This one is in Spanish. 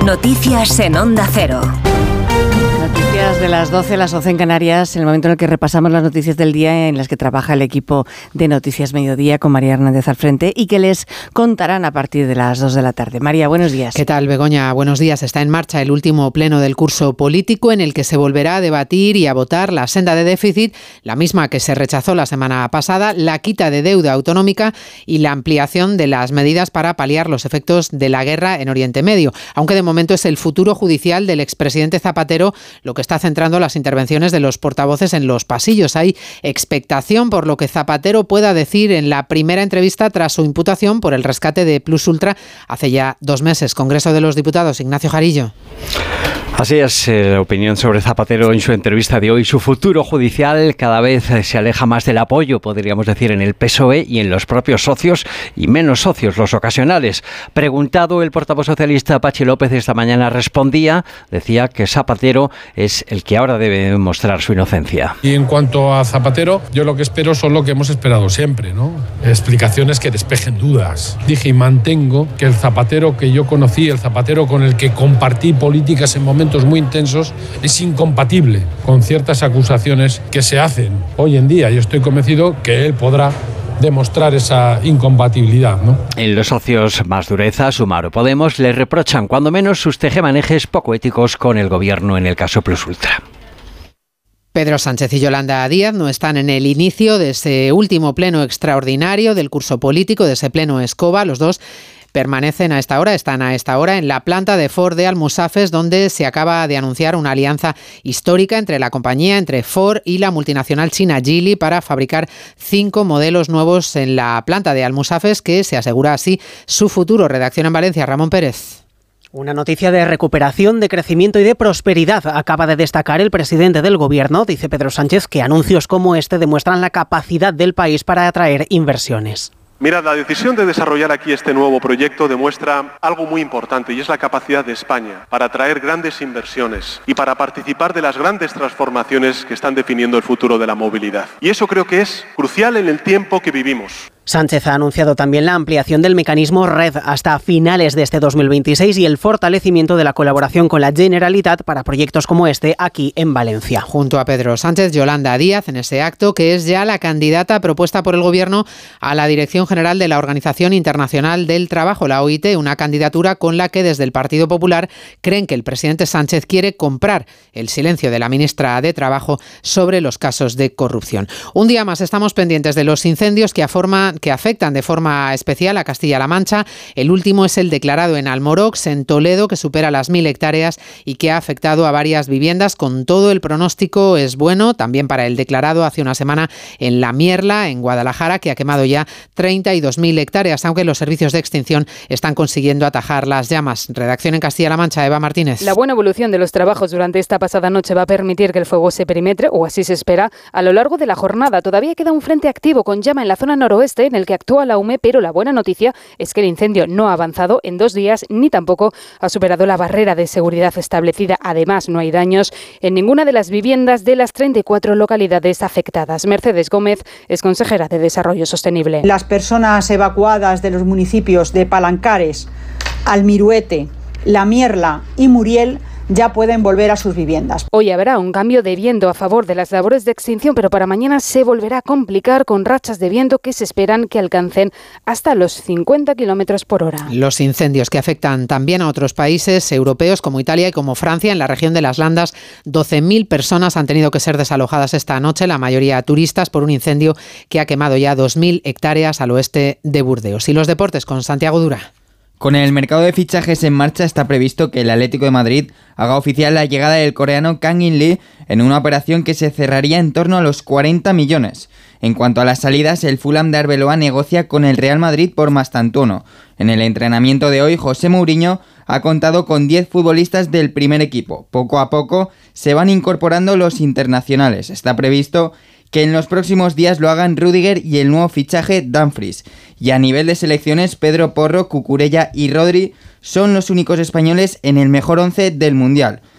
Noticias en Onda Cero. Noticias de las 12, las 11 en Canarias, en el momento en el que repasamos las noticias del día en las que trabaja el equipo de Noticias Mediodía con María Hernández al frente y que les contarán a partir de las 2 de la tarde. María, buenos días. ¿Qué tal, Begoña? Buenos días. Está en marcha el último pleno del curso político en el que se volverá a debatir y a votar la senda de déficit, la misma que se rechazó la semana pasada, la quita de deuda autonómica y la ampliación de las medidas para paliar los efectos de la guerra en Oriente Medio. Aunque de momento es el futuro judicial del expresidente Zapatero lo que está centrando las intervenciones de los portavoces en los pasillos. Hay expectación por lo que Zapatero pueda decir en la primera entrevista tras su imputación por el rescate de Plus Ultra hace ya 2 meses. Congreso de los Diputados, Ignacio Jarillo. Así es, la opinión sobre Zapatero en su entrevista de hoy. Su futuro judicial cada vez se aleja más del apoyo, podríamos decir, en el PSOE y en los propios socios y menos socios, los ocasionales. Preguntado, el portavoz socialista Patxi López esta mañana decía que Zapatero es el que ahora debe demostrar su inocencia. Y en cuanto a Zapatero, yo lo que espero son lo que hemos esperado siempre, ¿no? Explicaciones que despejen dudas. Dije y mantengo que el Zapatero que yo conocí, el Zapatero con el que compartí políticas en momentos muy intensos, es incompatible con ciertas acusaciones que se hacen hoy en día. Yo estoy convencido que él podrá demostrar esa incompatibilidad, ¿no? En los socios más dureza, Sumar o Podemos, le reprochan cuando menos sus tejemanejes poco éticos con el gobierno en el caso Plus Ultra. Pedro Sánchez y Yolanda Díaz no están en el inicio de ese último pleno extraordinario del curso político, de ese pleno escoba. Los dos están a esta hora en la planta de Ford de Almusafes, donde se acaba de anunciar una alianza histórica entre la compañía, entre Ford y la multinacional china Geely para fabricar 5 modelos nuevos en la planta de Almusafes, que se asegura así su futuro. Redacción en Valencia, Ramón Pérez. Una noticia de recuperación, de crecimiento y de prosperidad acaba de destacar el presidente del Gobierno. Dice Pedro Sánchez que anuncios como este demuestran la capacidad del país para atraer inversiones. Mirad, la decisión de desarrollar aquí este nuevo proyecto demuestra algo muy importante y es la capacidad de España para atraer grandes inversiones y para participar de las grandes transformaciones que están definiendo el futuro de la movilidad. Y eso creo que es crucial en el tiempo que vivimos. Sánchez ha anunciado también la ampliación del mecanismo RED hasta finales de este 2026 y el fortalecimiento de la colaboración con la Generalitat para proyectos como este aquí en Valencia. Junto a Pedro Sánchez, Yolanda Díaz en ese acto, que es ya la candidata propuesta por el Gobierno a la Dirección General de la Organización Internacional del Trabajo, la OIT, una candidatura con la que desde el Partido Popular creen que el presidente Sánchez quiere comprar el silencio de la ministra de Trabajo sobre los casos de corrupción. Un día más estamos pendientes de los incendios que afectan de forma especial a Castilla-La Mancha. El último es el declarado en Almorox, en Toledo, que supera las 1.000 hectáreas y que ha afectado a varias viviendas. Con todo, el pronóstico es bueno, también para el declarado hace una semana en La Mierla, en Guadalajara, que ha quemado ya 32.000 hectáreas, aunque los servicios de extinción están consiguiendo atajar las llamas. Redacción en Castilla-La Mancha, Eva Martínez. La buena evolución de los trabajos durante esta pasada noche va a permitir que el fuego se perimetre, o así se espera, a lo largo de la jornada. Todavía queda un frente activo con llama en la zona noroeste, en el que actúa la UME, pero la buena noticia es que el incendio no ha avanzado en 2 días ni tampoco ha superado la barrera de seguridad establecida. Además, no hay daños en ninguna de las viviendas de las 34 localidades afectadas. Mercedes Gómez es consejera de Desarrollo Sostenible. Las personas evacuadas de los municipios de Palancares, Almiruete, La Mierla y Muriel ya pueden volver a sus viviendas. Hoy habrá un cambio de viento a favor de las labores de extinción, pero para mañana se volverá a complicar con rachas de viento que se esperan que alcancen hasta los 50 kilómetros por hora. Los incendios que afectan también a otros países europeos como Italia y como Francia. En la región de las Landas, 12.000 personas han tenido que ser desalojadas esta noche, la mayoría turistas, por un incendio que ha quemado ya 2.000 hectáreas al oeste de Burdeos. Y los deportes con Santiago Dura. Con el mercado de fichajes en marcha, está previsto que el Atlético de Madrid haga oficial la llegada del coreano Kang In-lee en una operación que se cerraría en torno a los 40 millones. En cuanto a las salidas, el Fulham de Arbeloa negocia con el Real Madrid por Mastantuono. En el entrenamiento de hoy, José Mourinho ha contado con 10 futbolistas del primer equipo. Poco a poco se van incorporando los internacionales. Está previsto que en los próximos días lo hagan Rüdiger y el nuevo fichaje Dumfries. Y a nivel de selecciones, Pedro Porro, Cucurella y Rodri son los únicos españoles en el mejor 11 del Mundial.